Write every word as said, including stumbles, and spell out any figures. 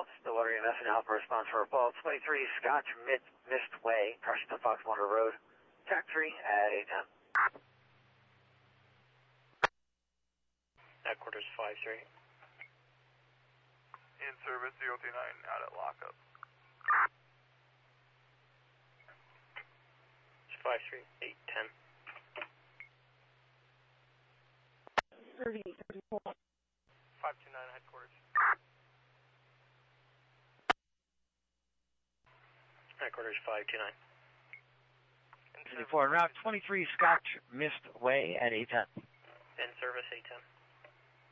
Alpha, Stillwater E M S and Alpha response for Apollo twenty-three, Scotch Mid Mist Way, Crushington Fox Motor Road, Tac three at eight ten. Headquarters five three. In service zero two nine, out at lockup. five three, eight ten. thirty, thirty-four. five two nine, headquarters. Headquarters five two nine. thirty-four, Route twenty-three, Scotch Mist Way at eight ten. In service eight ten.